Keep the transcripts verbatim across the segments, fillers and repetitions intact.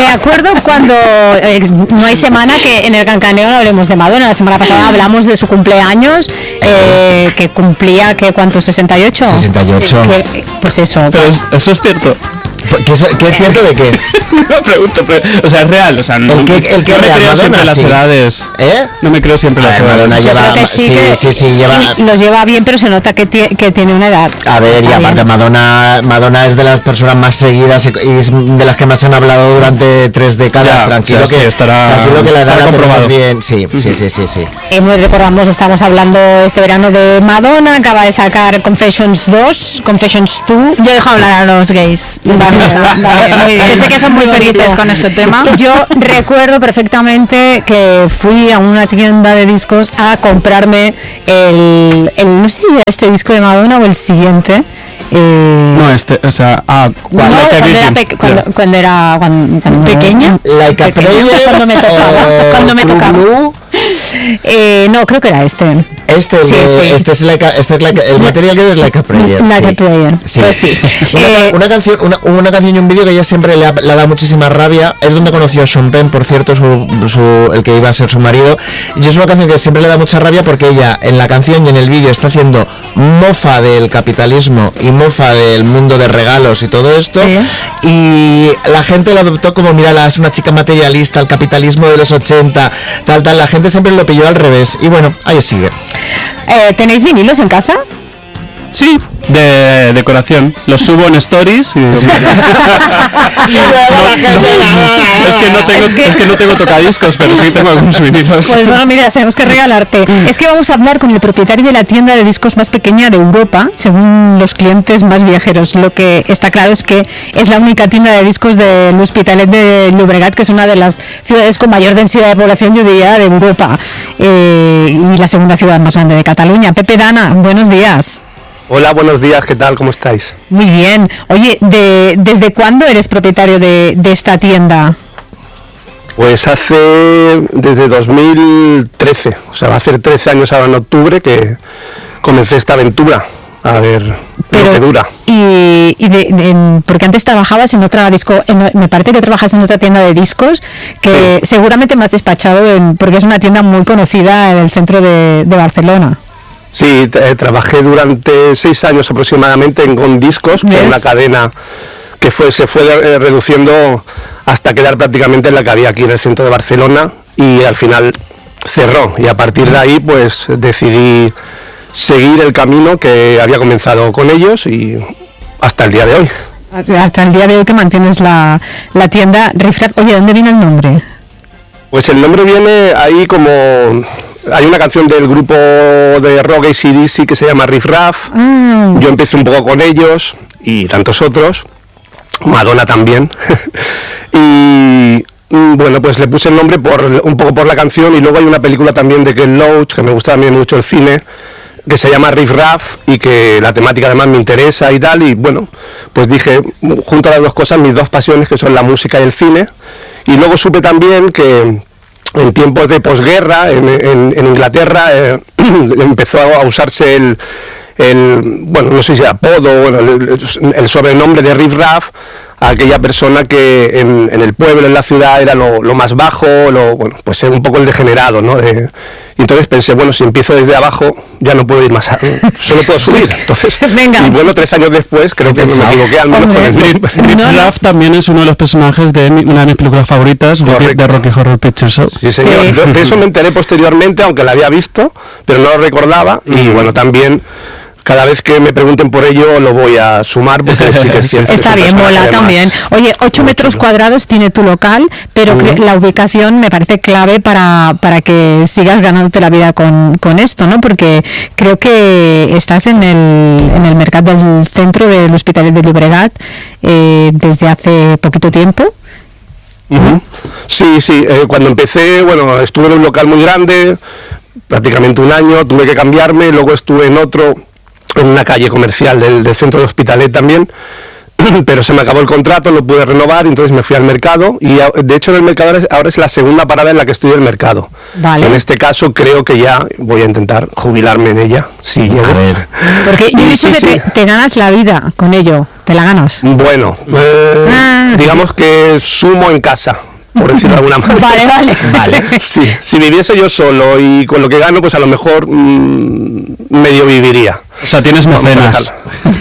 acuerdo cuando eh, no hay semana que en el Cancaneo no hablemos de Madonna. La semana pasada hablamos de su cumpleaños, eh, que cumplía, ¿qué, cuánto? ¿sesenta y ocho? sesenta y ocho. Que, pues eso. Pero pues, eso es cierto. ¿Qué es, qué es cierto de qué? No pregunto, pero, o sea, es real, o sea, no, ¿El que, el que no me real, creo Madonna, siempre las sí. edades. ¿Eh? No me creo siempre A las ver, edades. Madonna yo lleva, creo que sí, sí, que- sí, sí, lleva. los lleva bien, pero se nota que, tie- que tiene una edad. A ver, y Está aparte bien. Madonna, Madonna es de las personas más seguidas y y es de las que más han hablado durante tres décadas. Ya, tranquilo, sí, que, sí, estará- tranquilo que la edad estará la tenemos comprobado. bien. Sí, sí, sí, sí, sí. Eh, muy recordamos, estamos hablando este verano de Madonna, acaba de sacar Confessions dos, Confessions dos. Yo dejo hablar a los gays. Vale, vale, muy bien. Desde que son muy felices con este tema. Yo recuerdo perfectamente que fui a una tienda de discos a comprarme el, el no sé si era este disco de Madonna o el siguiente. Eh, No, este, o sea, ah, no, Like a cuando, era Virgin. pe- cuando, Ya. cuando era cuando, cuando ¿Pequeña? Like a Pequeña, Prayer, cuando me tocaba, o cuando me Club tocaba. Blue. Eh, no, creo que era este. Este, Sí, de- sí. este es like a- este es like a- el material que es Like a Prayer. Like sí. a Prayer. Sí. Pues sí. Una, Eh, una canción, una, una canción y un vídeo que ella siempre le ha, le ha dado muchísima rabia. Es donde conoció a Sean Penn, por cierto, su, su- el que iba a ser su marido. Y es una canción que siempre le da mucha rabia porque ella en la canción y en el vídeo está haciendo mofa del capitalismo y mofa del mundo de regalos y todo esto. Sí. Y la gente lo adoptó como, mírala, es una chica materialista, el capitalismo de los ochenta, tal, tal. La gente siempre lo pilló al revés. Y bueno, ahí sigue. eh, ¿Tenéis vinilos en casa? Sí, de decoración. Los subo en stories y... Es que no tengo, Es que- es que no tengo tocadiscos, pero sí tengo algunos vinilos. Pues bueno, mira, tenemos que regalarte. Es que vamos a hablar con el propietario de la tienda de discos más pequeña de Europa, según los clientes más viajeros. Lo que está claro es que es la única tienda de discos del Hospitalet de Llobregat, que es una de las ciudades con mayor densidad de población, yo diría, de Europa. Eh, y la segunda ciudad más grande de Cataluña. Pepe Dana, buenos días. Hola, buenos días, ¿qué tal? ¿Cómo estáis? Muy bien. Oye, de, ¿desde cuándo eres propietario de, de esta tienda? Pues hace desde dos mil trece, o sea, va a hacer trece años ahora en octubre que comencé esta aventura, a ver lo que dura. Y, y de- de- en- porque antes trabajabas en otra disco, en- me parece que trabajas en otra tienda de discos que seguramente me has despachado en- porque es una tienda muy conocida en el centro de, de Barcelona. Sí, t- eh, trabajé durante seis años aproximadamente en Gon Discos, que ¿Ves? es una cadena que fue, se fue eh, reduciendo hasta quedar prácticamente en la que había aquí en el centro de Barcelona y al final cerró y a partir de ahí pues decidí seguir el camino que había comenzado con ellos y hasta el día de hoy. Hasta el día de hoy que mantienes la, la tienda Riff Raff. Oye, ¿dónde viene el nombre? Pues el nombre viene ahí como... Hay una canción del grupo de rock A C D C que se llama Riff Raff. Ah, Yo empecé un poco con ellos y tantos otros. Madonna también. Y mm, bueno, pues le puse el nombre por un poco por la canción y luego hay una película también de Ken Loach que me gusta también mucho el cine que se llama Riff Raff y que la temática además me interesa y tal y bueno, pues dije, junto a las dos cosas, mis dos pasiones que son la música y el cine y luego supe también que en tiempos de posguerra en, en- en Inglaterra eh, empezó a usarse el, el, bueno, no sé si apodo, bueno, el, el sobrenombre de Riff Raff a aquella persona que en, en el pueblo, en la ciudad, era lo, lo más bajo, lo, bueno, pues un poco el degenerado, ¿no? De- y entonces pensé, bueno, si empiezo desde abajo, ya no puedo ir más, a, solo puedo subir. Entonces, Venga. y bueno, tres años después, creo que me equivoqué al menos con el Hombre. nombre. Riff No, no. Raff también es uno de los personajes de mi- una de mis películas favoritas, Rocky- Correcto. de Rocky Horror Picture Show. Sí, señor. Sí. Yo de eso me enteré posteriormente, aunque la había visto, pero no lo recordaba. Y bueno, también cada vez que me pregunten por ello lo voy a sumar porque sí que es cierto. Está es un bien, personaje mola además también. Oye, ocho muy metros chulo. cuadrados tiene tu local, pero cre- la ubicación me parece clave para, para que sigas ganándote la vida con, con esto, ¿no? Porque creo que estás en el, en el mercado del centro del Hospitalet de Llobregat eh, desde hace poquito tiempo. Ujú. Sí, sí, eh, cuando empecé, bueno, estuve en un local muy grande, prácticamente un año, tuve que cambiarme, luego estuve en otro, en una calle comercial del, del centro de Hospitalet también, pero se me acabó el contrato, no pude renovar, entonces me fui al mercado y a- de hecho en el mercado ahora es, ahora es la segunda parada en la que estoy en el mercado. Vale. En este caso creo que ya voy a intentar jubilarme en ella, si llego. A ver. Porque yo he Sí, dicho sí, que sí. te, te ganas la vida con ello, te la ganas. Bueno, eh, Ah. digamos que sumo en casa, por decirlo de alguna manera. Vale, vale. Vale. Sí, si viviese yo solo y con lo que gano, pues a lo mejor mmm, medio viviría. O sea, tienes mecenas.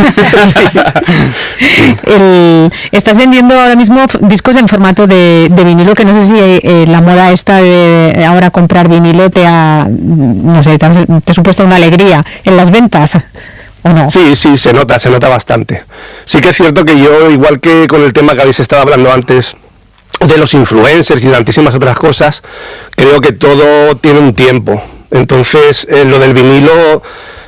El- estás vendiendo ahora mismo f- discos en formato de, de vinilo, que no sé si eh, la moda esta de ahora comprar vinilo te ha, no sé, te ha, te ha supuesto una alegría en las ventas, ¿o no? Sí, sí, se nota, se nota bastante. Sí que es cierto que yo, igual que con el tema que habéis estado hablando antes, de los influencers y de tantísimas otras cosas, creo que todo tiene un tiempo. Entonces, eh, lo del vinilo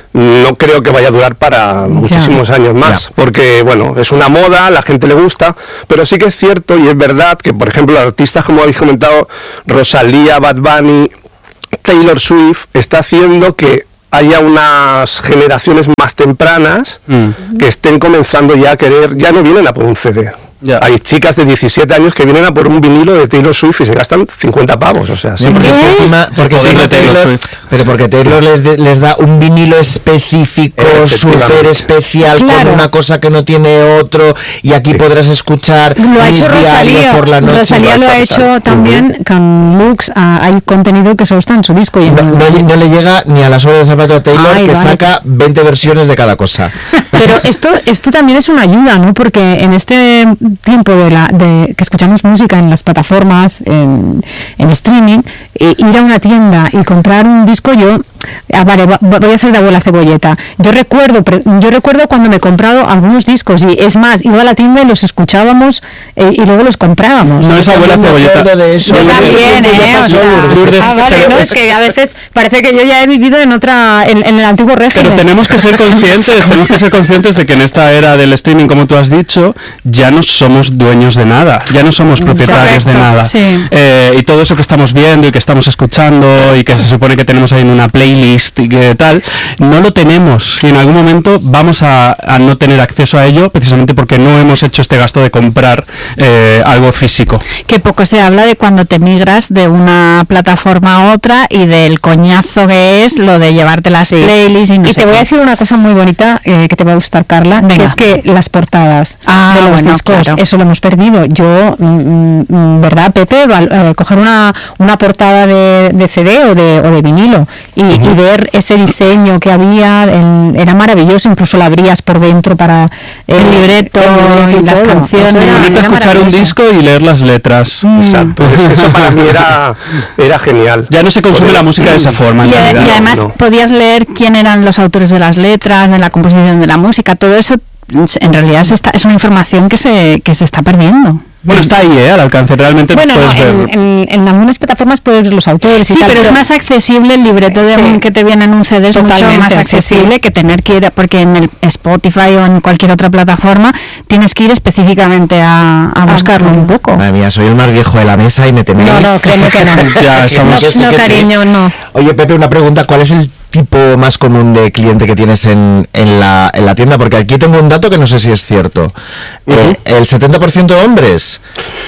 no creo que vaya a durar para muchísimos años más, Ya. porque, bueno, es una moda, a la gente le gusta, pero sí que es cierto y es verdad que, por ejemplo, artistas como habéis comentado, Rosalía, Bad Bunny, Taylor Swift, está haciendo que haya unas generaciones más tempranas Mm. que estén comenzando ya a querer, ya no vienen a por un C D. Ya. Hay chicas de diecisiete años que vienen a por un vinilo de Taylor Swift y se gastan cincuenta pavos, o sea, Sí, sí. porque es que encima, porque Poder encima de Taylor Taylor, Swift. pero porque Taylor les, de- les da un vinilo específico, Efectivamente. súper especial, Claro. con una cosa que no tiene otro, y aquí podrás escuchar Lo ha mis hecho diarios Rosalía. por la noche. Rosalía lo ha hecho también con Lux. ah, hay contenido que solo está en su disco. Y en No, el- no le- no le llega ni a la suela de zapato a Taylor, Ay, que vale. saca veinte versiones de cada cosa. Pero esto, esto también es una ayuda, ¿no? Porque en este tiempo de la, de que escuchamos música en las plataformas, en, en streaming, eh, ir a una tienda y comprar un disco, yo, ah, vale, va- voy a hacer de abuela cebolleta. Yo recuerdo, pre- yo recuerdo cuando me he comprado algunos discos y es más, iba a la tienda y los escuchábamos eh, y luego los comprábamos. No es abuela Yo me cebolleta. acuerdo de eso. Yo Ese también, tiempo ya ¿eh? O pasó, sea, Lourdes. ah, vale, pero no, es- es que a veces parece que yo ya he vivido en otra, en, en el antiguo régimen. Pero tenemos que ser conscientes, tenemos que ser conscientes de que en esta era del streaming, como tú has dicho, ya no somos dueños de nada, ya no somos propietarios de Correcto, nada. sí. Eh, y todo eso que estamos viendo y que estamos escuchando y que se supone que tenemos ahí en una playlist y que tal, no lo tenemos. Y en algún momento vamos a, a no tener acceso a ello precisamente porque no hemos hecho este gasto de comprar eh, algo físico. Que poco se habla de cuando te migras de una plataforma a otra y del coñazo que es lo de llevarte las playlists y no Y sé te voy a qué. decir una cosa muy bonita eh, que te va a gustar, Carla, Venga. que es que las portadas Ah, de los bueno, discos, claro. eso lo hemos perdido. Yo, mm, mm, ¿verdad, Pepe? Val- eh, coger una, una portada de, de C D o de, o de vinilo y, y ver ese diseño que había, el- era maravilloso, incluso la abrías por dentro para eh, El libreto y las todo. canciones. Eso era- Bonito era escuchar un maravilloso. disco y leer las letras. Exacto, es- eso para mí era, era genial. Ya no se consume Porque- la música de esa forma. en Y, realidad. y además no. podías leer quién eran los autores de las letras, de la composición de la música, todo eso en realidad se está, es una información que se, que se está perdiendo. Bueno, está ahí, ¿eh? Al alcance. Realmente Bueno, no, puedes ver. en, en- en algunas plataformas puedes ver los autores y Sí, tal, pero es más accesible el libreto de Sí. un que te viene en un C D, es mucho Totalmente, más sí, accesible sí. que tener que ir, porque en el Spotify o en cualquier otra plataforma tienes que ir específicamente a, a buscarlo un poco. Madre mía, soy el más viejo de la mesa y me tenéis. No, no, créeme que no. Ya estamos- Que sí, No, que sí. cariño, no. Oye, Pepe, una pregunta. ¿Cuál es el tipo más común de cliente que tienes en, en, la, en la tienda? Porque aquí tengo un dato que no sé si es cierto. Eh, el setenta por ciento de hombres.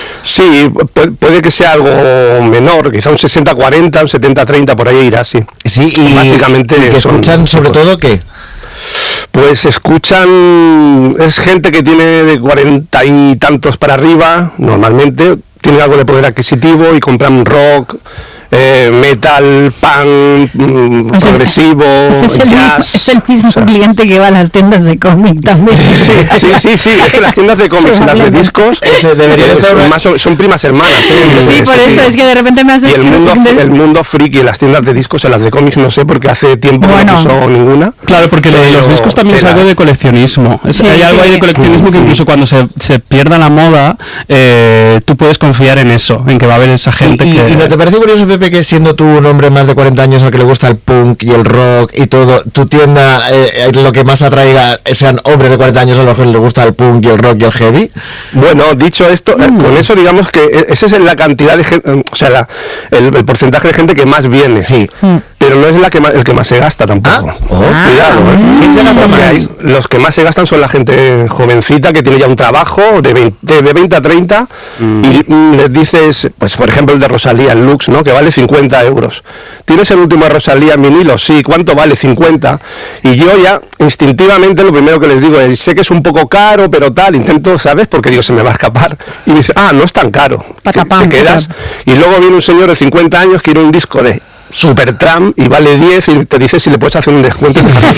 Sí, pu- puede que sea algo menor, quizá un sesenta cuarenta, un setenta treinta, por ahí irá, sí. Sí, y, Básicamente y que son escuchan sobre chicos. todo qué. Pues escuchan, es gente que tiene de cuarenta y tantos para arriba, normalmente, tiene algo de poder adquisitivo y compran rock, eh, metal, punk, mm, O sea, progresivo, Es el, mismo, jazz. es el mismo o sea, cliente que va a las tiendas de cómic también. Sí, sí, sí, sí, es que las tiendas de cómics y las de discos Ese debería eh, estar son, una- más o- son primas hermanas. ¿eh? En Sí, ese por eso sentido. es que de repente me has Y el descrito- mundo, de- el mundo friki y las tiendas de discos, en las de cómics no sé, porque hace tiempo que Bueno. no puso ninguna. Claro, porque lo de los Pero discos también es tela. algo de coleccionismo. Es- Sí, hay algo sí. ahí de coleccionismo que incluso cuando se, se pierda la moda, eh, tú puedes confiar en eso, en que va a haber esa Y, gente y- que... y ¿no te parece curioso, Pepe, que siendo tú un hombre más de cuarenta años al que le gusta el punk y el rock y todo, tu tienda eh, eh, lo que más atraiga sean hombres de cuarenta años a los que les gusta el punk y el rock y el heavy? Bueno, dicho esto, eh, con eso digamos que e- esa es la cantidad de gente, o sea, la- el, el porcentaje de gente que más viene. Sí. pero no es la que más, el que más se gasta tampoco. Ah, oh, cuidado, ¿eh? ¿Quién se gasta más? Hay, los que más se gastan son la gente jovencita que tiene ya un trabajo de veinte, de veinte a treinta mm. y mm, les dices, pues por ejemplo el de Rosalía, el Lux, ¿no? Que vale cincuenta euros. ¿Tienes el último de Rosalía en vinilo? Sí, ¿cuánto vale? cincuenta. Y yo ya instintivamente lo primero que les digo es, sé que es un poco caro, pero tal, intento, ¿sabes? Porque digo, se me va a escapar. Y me dice, ah, no es tan caro. Patapam, te quedas. Y luego viene un señor de cincuenta años que quiere un disco de Supertramp y vale diez y te dice si le puedes hacer un descuento.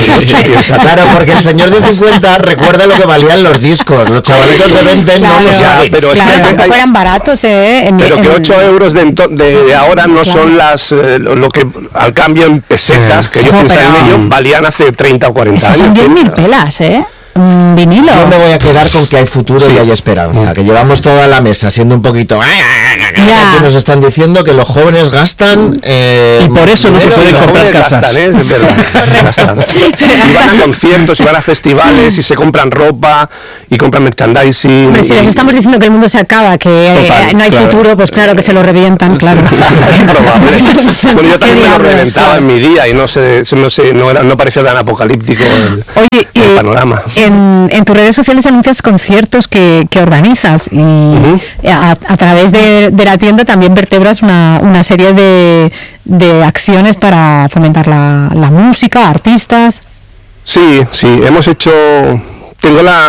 Claro, porque el señor de cincuenta recuerda lo que valían los discos, los chavalitos de veinte claro, no lo saben. Pero claro, es que tampoco hay, eran baratos, ¿eh? En, pero que en, ocho euros de, de, de ahora no claro. son las eh, lo que al cambio en pesetas, que ellos no, piensan en ello, valían hace treinta o cuarenta años. Son diez mil pelas, ¿eh? Un vinilo. Yo me voy a quedar con que hay futuro sí. y hay esperanza, que llevamos toda la mesa siendo un poquito ya. Que nos están diciendo que los jóvenes gastan eh, y por eso no se pueden comprar casas. Gastan, ¿eh? Es verdad, gastan. Y van a conciertos, y van a festivales, y se compran ropa, y compran merchandising. Hombre, si les estamos diciendo que el mundo se acaba, que Total, eh, no hay claro. futuro, pues claro que se lo revientan, claro. Es probable. Bueno, yo también me lo reventaba claro. en mi día y no sé, no sé, no, era, no parecía tan apocalíptico el, Oye, el eh, panorama. En, en tus redes sociales anuncias conciertos que, que organizas y uh-huh. a, a través de, de la tienda también vertebras una, una serie de, de acciones para fomentar la, la música, artistas. Sí, sí, hemos hecho, tengo la,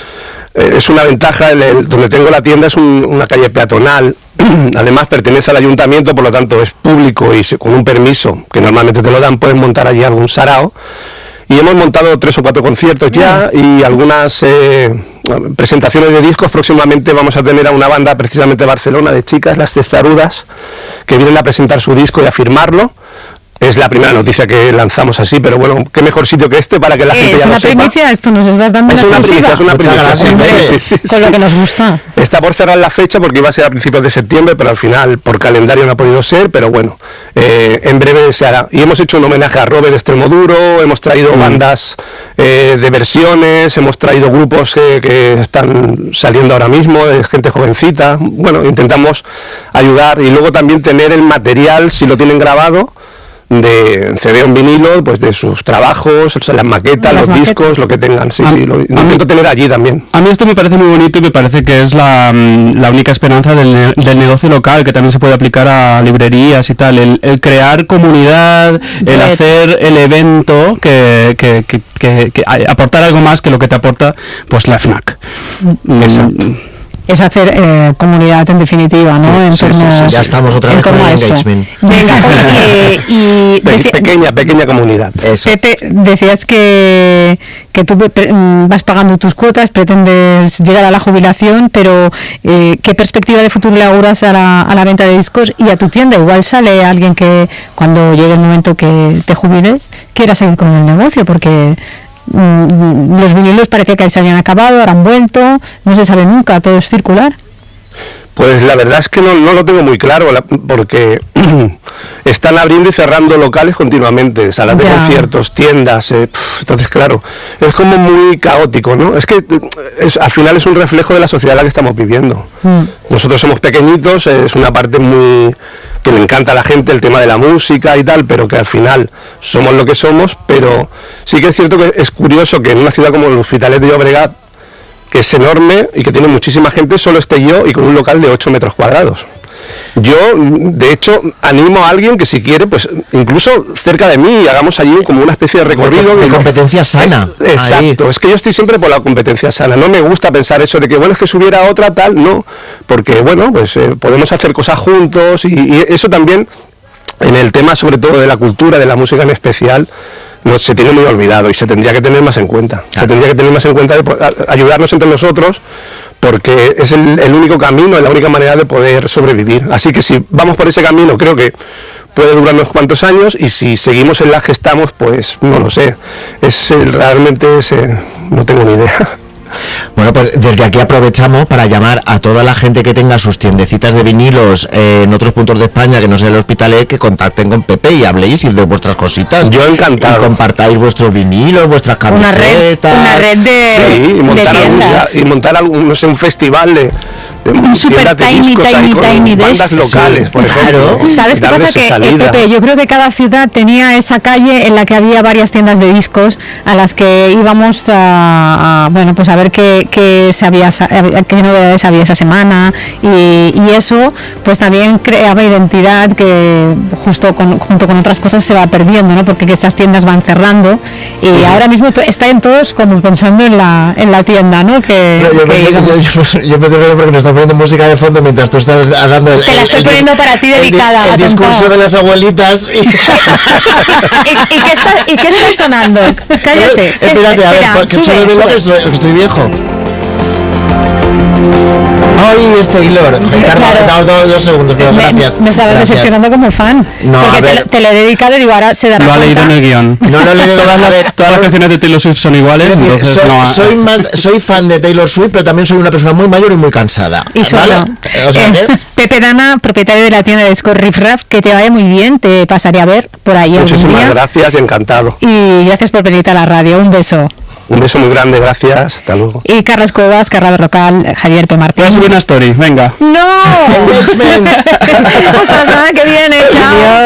eh, es una ventaja, el, el, donde tengo la tienda es un, una calle peatonal, además pertenece al ayuntamiento, por lo tanto es público y se, con un permiso que normalmente te lo dan, puedes montar allí algún sarao. Y hemos montado tres o cuatro conciertos ya y algunas eh, presentaciones de discos. Próximamente vamos a tener a una banda precisamente de Barcelona, de chicas, Las Testarudas, que vienen a presentar su disco y a firmarlo. Es la primera noticia que lanzamos así, pero bueno, qué mejor sitio que este para que la gente ya lo sepa. ¿Es una primicia? Esto nos estás dando es una primicia, es una primicia. Sí, sí, sí, sí, con lo que nos gusta. Está por cerrar la fecha porque iba a ser a principios de septiembre, pero al final por calendario no ha podido ser, pero bueno, eh, en breve se hará. Y hemos hecho un homenaje a Robert Extremoduro, hemos traído mm. bandas eh, de versiones, hemos traído grupos que, que están saliendo ahora mismo, de gente jovencita. Bueno, intentamos ayudar y luego también tener el material, si lo tienen grabado, de C D o en vinilo, pues de sus trabajos, las maquetas, las los maquetas. discos, lo que tengan. Sí, a, sí, lo intento tener allí también. A mí esto me parece muy bonito y me parece que es la, la única esperanza del, del negocio local, que también se puede aplicar a librerías y tal, el, el crear comunidad, el Red. hacer el evento, que, que, que, que, que aportar algo más que lo que te aporta pues la FNAC. Exacto. Mm. Es hacer eh, comunidad en definitiva, ¿no? Sí, en sí, torno, sí, sí. Ya estamos otra vez con el engagement. Venga, oye, y Pe decía, pequeña, pequeña comunidad. Eso. Pepe, decías que, que tú vas pagando tus cuotas, pretendes llegar a la jubilación, pero eh, ¿qué perspectiva de futuro le auguras a la, a la venta de discos y a tu tienda? Igual sale alguien que cuando llegue el momento que te jubiles quiera seguir con el negocio, porque los vinilos parecía que se habían acabado, ahora han vuelto, no se sabe nunca, todo es circular. Pues la verdad es que no, no lo tengo muy claro, la, porque están abriendo y cerrando locales continuamente, salas de ya. conciertos, tiendas, eh, pff, entonces claro, es como muy caótico, ¿no? Es que es, al final es un reflejo de la sociedad en la que estamos viviendo. Mm. Nosotros somos pequeñitos, es una parte muy que le encanta a la gente el tema de la música y tal, pero que al final somos lo que somos, pero sí que es cierto que es curioso que en una ciudad como el Hospitalet de Llobregat, que es enorme y que tiene muchísima gente, solo esté yo y con un local de ocho metros cuadrados. Yo, de hecho, animo a alguien que si quiere, pues incluso cerca de mí, hagamos allí como una especie de recorrido. De competencia sana. Es, exacto, ahí. Es que yo estoy siempre por la competencia sana. No me gusta pensar eso de que, bueno, es que si hubiera otra tal, no. Porque, bueno, pues eh, podemos hacer cosas juntos y, y eso también, en el tema sobre todo de la cultura, de la música en especial, no se tiene muy olvidado y se tendría que tener más en cuenta. Claro. Se tendría que tener más en cuenta de ayudarnos entre nosotros, porque es el, el único camino, es la única manera de poder sobrevivir. Así que si vamos por ese camino, creo que puede durar unos cuantos años, y si seguimos en la que estamos, pues no lo sé. Es realmente es, eh, no tengo ni idea. Bueno, pues desde aquí aprovechamos para llamar a toda la gente que tenga sus tiendecitas de vinilos eh, en otros puntos de España, que no sea el Hospitalet, que contacten con Pepe y habléis de vuestras cositas. Yo encantado. Y compartáis vuestros vinilos, vuestras camisetas. Una red, una red de, sí, y montar, de algún, y montar algún, no sé, un festival de, un super tiny, tiny, tiny bandas desk. locales, Sí, por ejemplo. claro. ¿Sabes qué darle pasa? su Que, eh, salida. Pepe, yo creo que cada ciudad tenía esa calle en la que había varias tiendas de discos a las que íbamos a, a, bueno, pues a ver qué, qué, se había, sa- qué novedades había esa semana y, y eso pues también creaba identidad que justo con, junto con otras cosas se va perdiendo, ¿no? Porque que esas tiendas van cerrando y ahora mismo to- están todos como pensando en la, en la tienda, ¿no? Que, Yo, yo, que me- íbamos. yo, yo, yo me estoy riendo porque me estás poniendo música de fondo mientras tú estás dando el, Te la el- estoy el- poniendo para ti el di- dedicada, el, discurso atontado. de las abuelitas y... ¿Y, y qué está, ¿Y qué está sonando? Cállate. Espérate, a ver, Espera, que sube, solo veo sube. que estoy, que estoy viejo. Ay, es Taylor. Ricardo, Claro. dame dos, dos segundos, pero Me, gracias. me estabas gracias. decepcionando como fan. No, porque a te, ver. lo- te lo he dedicado y digo, ahora se dará Lo ha cuenta. leído en el guión. No lo he leído, Todas a ver, las, todas las canciones de Taylor Swift son iguales, Es decir, entonces soy, no... soy más, soy fan de Taylor Swift, pero también soy una persona muy mayor y muy cansada. Y solo. ¿Vale? Eh, O sea, Eh, que- Pepe Dana, propietario de la tienda de discos Riff Raff, que te vaya muy bien, te pasaré a ver por ahí algún Muchísimas día. gracias y encantado. Y gracias por venirte a la radio, un beso. Un beso muy grande, gracias. Hasta luego. Y Carlos Cuevas, Carla Berrocal, Javier P. Martín. Voy a subir una story, venga. ¡No! Engagement. Hasta la semana que viene, chao.